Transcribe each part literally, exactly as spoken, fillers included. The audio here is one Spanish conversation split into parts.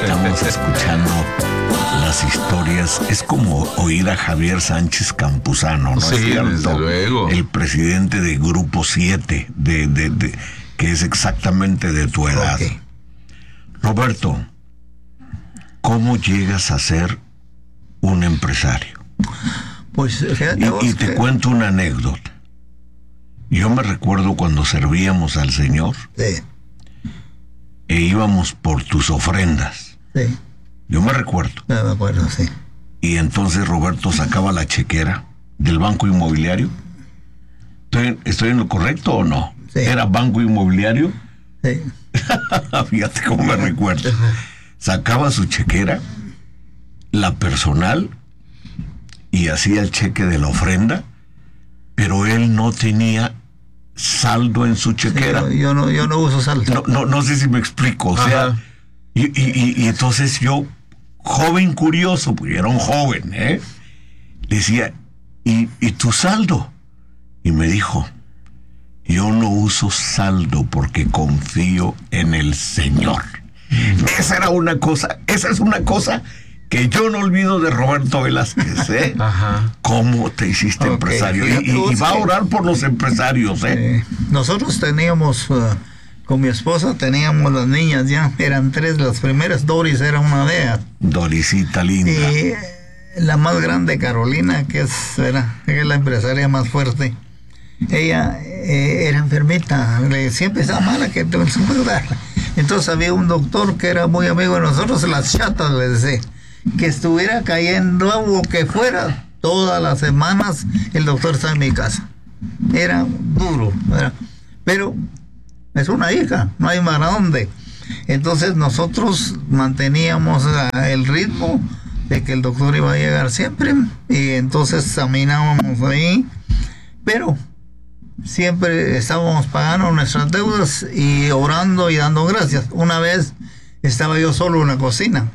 Estamos escuchando las historias. Es como oír a Javier Sánchez Campuzano, ¿no? Sí, es cierto, desde luego. El presidente de Grupo siete, de, de, de, que es exactamente de tu edad. Okay. Roberto, ¿cómo llegas a ser un empresario? Pues fíjate, y, y te que... cuento una anécdota. Yo me recuerdo cuando servíamos al Señor, sí, e íbamos por tus ofrendas. Sí. Yo me recuerdo. No me acuerdo, sí. Y entonces Roberto sacaba la chequera del Banco Inmobiliario. ¿Estoy, estoy en lo correcto o no? Sí. ¿Era Banco Inmobiliario? Sí. Fíjate cómo me recuerdo. Sacaba su chequera, la personal, y hacía el cheque de la ofrenda, pero él no tenía saldo en su chequera. Sí, yo, no, yo no uso saldo. No, no, no sé si me explico. O sea, y, y, y, y entonces yo, joven curioso, porque era un joven, ¿eh? Le decía, ¿y, ¿y tu saldo? Y me dijo, yo no uso saldo porque confío en el Señor. Esa era una cosa, esa es una cosa que yo no olvido de Roberto Velázquez, ¿eh? Ajá. ¿Cómo te hiciste okay, empresario? Y, y, y va a orar por los empresarios, ¿eh? eh nosotros teníamos, uh, con mi esposa, teníamos las niñas ya, eran tres, las primeras, Doris era una de ellas. Dorisita linda. Y la más grande, Carolina, que es, era, que es la empresaria más fuerte, ella eh, era enfermita, le, siempre estaba mala, que no se puede dar. Entonces había un doctor que era muy amigo de nosotros, las chatas, le decía, que estuviera cayendo o que fuera, todas las semanas el doctor está en mi casa. Era duro, era, pero es una hija, no hay más dónde. Entonces nosotros manteníamos el ritmo de que el doctor iba a llegar siempre, y entonces examinábamos ahí, pero siempre estábamos pagando nuestras deudas y orando y dando gracias. Una vez estaba yo solo en la cocina,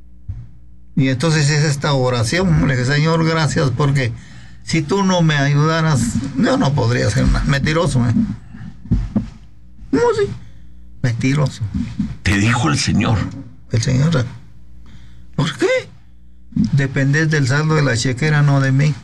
y entonces hice esta oración, le dije, Señor, gracias, porque si tú no me ayudaras, yo no podría ser más mentiroso, ¿eh? ¿Cómo así? Mentiroso. Te dijo el Señor. El Señor. ¿Por qué? Dependés del saldo de la chequera, no de mí.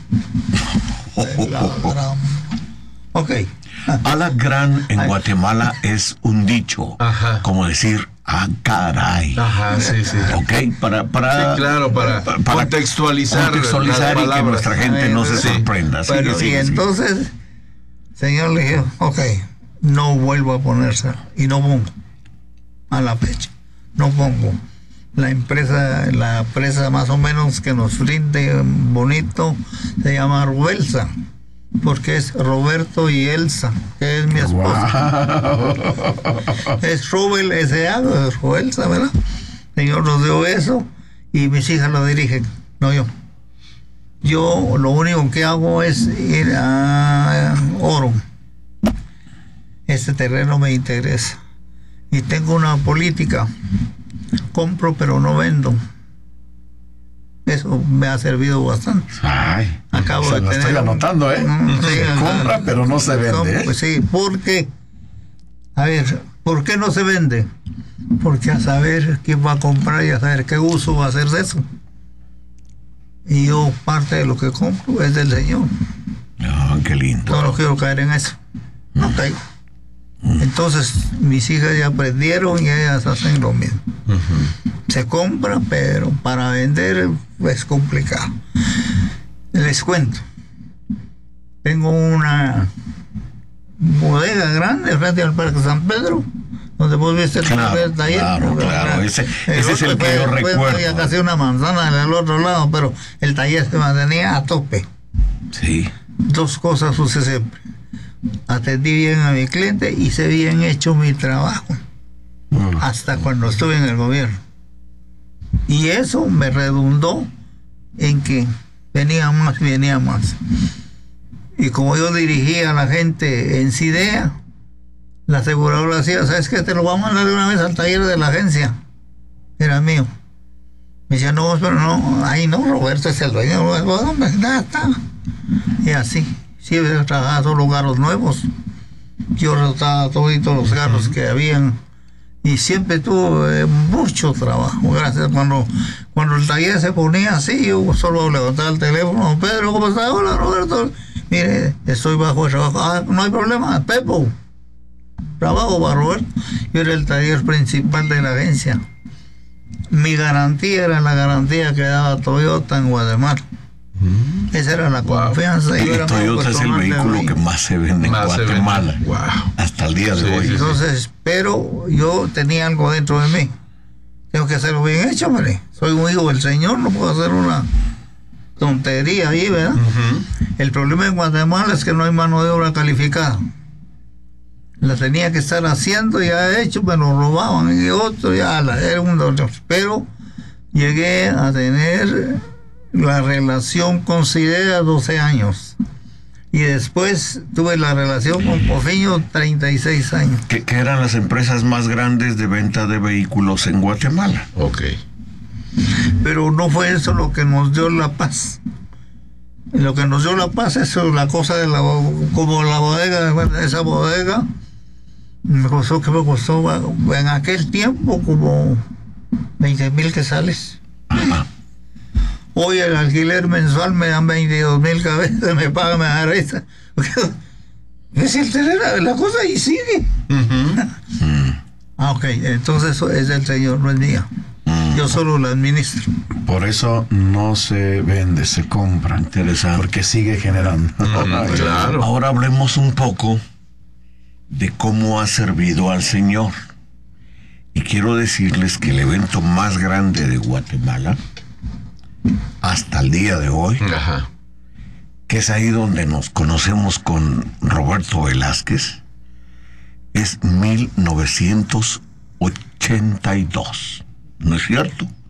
Ok. Alagrán en Ay. Guatemala es un dicho. Ajá. Como decir, ah, caray. Ajá, sí, sí. Ok, para, para, sí, claro, para, para, para contextualizar, contextualizar y que nuestra gente Ay, no se sí. sorprenda. Sí, bueno, sí, y sí, entonces, sí. Señor le dijo, ok, no vuelvo a ponerse, y no pongo a la fecha, no pongo. La empresa, la empresa más o menos que nos brinde bonito se llama Rubelsa, porque es Roberto y Elsa, que es mi esposa. Wow. Es Rubel S A, es Rubelsa, ¿verdad? El Señor nos dio eso y mis hijas lo dirigen, no yo. Yo lo único que hago es ir a Oro. Este terreno me interesa. Y tengo una política. Compro pero no vendo. Eso me ha servido bastante. Ay, acabo se de lo tener estoy anotando, ¿eh? Un, sí, se compra pero no se vende, ¿eh? Pues sí, porque, a ver, ¿por qué no se vende? Porque a saber quién va a comprar y a saber qué uso va a hacer de eso. Y yo parte de lo que compro es del Señor. Oh, qué lindo. No, no quiero caer en eso. No caigo. Entonces mis hijas ya aprendieron y ellas hacen lo mismo. Uh-huh. Se compra, pero para vender es complicado. Les cuento, tengo una bodega grande frente al Parque San Pedro, donde vos viste el claro, primer taller. Claro, claro, ese, ese es el que yo fue, recuerdo. Fue casi una manzana en el otro lado, pero el taller se mantenía a tope. Sí. Dos cosas suceden siempre. Atendí bien a mi cliente, hice bien hecho mi trabajo, mm. hasta cuando estuve en el gobierno. Y eso me redundó en que venía más, venía más. Y como yo dirigía a la gente en Cidea, la aseguradora decía, ¿sabes qué? Te lo vamos a mandar de una vez al taller de la agencia. Era mío. Me decía, no, pero no, ahí no, Roberto es el dueño. ¿Dónde está? Y así. Siempre trabajaba todos los carros nuevos. Yo rotaba todos los carros que habían y siempre tuve mucho trabajo. Gracias. Cuando, cuando el taller se ponía así, yo solo levantaba el teléfono. Pedro, ¿cómo está? Hola, Roberto. Mire, estoy bajo el trabajo. Ah, no hay problema, Pepo. Trabajo para Roberto. Yo era el taller principal de la agencia. Mi garantía era la garantía que daba Toyota en Guatemala. Mm. Esa era la wow. confianza. Y Toyota es el vehículo que más se vende en Guatemala. Vende. Wow. Hasta el día de sí, hoy. Entonces, sí. pero yo tenía algo dentro de mí. Tengo que hacerlo bien hecho, hombre. Soy un hijo del Señor, no puedo hacer una tontería ahí, ¿verdad? Uh-huh. El problema en Guatemala es que no hay mano de obra calificada. La tenía que estar haciendo, ya hecho, me lo robaban y otro, ya la, era un dolor. Pero llegué a tener la relación con Sidera doce años. Y después tuve la relación con Pofiño treinta y seis años. Que, que eran las empresas más grandes de venta de vehículos en Guatemala. Ok. Pero no fue eso lo que nos dio la paz. Lo que nos dio la paz es la cosa de la, como la bodega, esa bodega me costó, que me costó en aquel tiempo como veinte mil quetzales. Ajá. Hoy el alquiler mensual me dan veintidós mil cabezas, me pagan, me dan esa. Es el terreno, la cosa y sigue. Uh-huh. Ah, ok, entonces eso es del Señor, no es mía. Yo solo la administro. Por eso no se vende, se compra. Interesante. Porque sigue generando. Mm, claro. Ahora hablemos un poco de cómo ha servido al Señor. Y quiero decirles que el evento más grande de Guatemala, hasta el día de hoy, ajá, que es ahí donde nos conocemos con Roberto Velázquez, es mil novecientos ochenta y dos. ¿No es cierto?